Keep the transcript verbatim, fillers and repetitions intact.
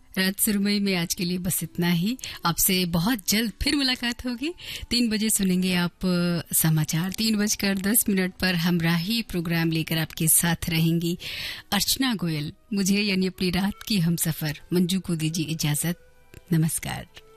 रात सुरमई में आज के लिए बस इतना ही। आपसे बहुत जल्द फिर मुलाकात होगी। तीन बजे सुनेंगे आप समाचार। तीन बजकर दस मिनट पर हमराही प्रोग्राम लेकर आपके साथ रहेंगी अर्चना गोयल। मुझे यानी अपनी रात की हमसफर मंजू को दीजिए इजाजत। नमस्कार।